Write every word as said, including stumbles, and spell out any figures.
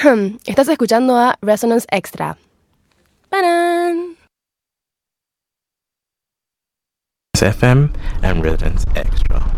Estás escuchando a Resonance Extra. ¡Paran! F M and Resonance Extra.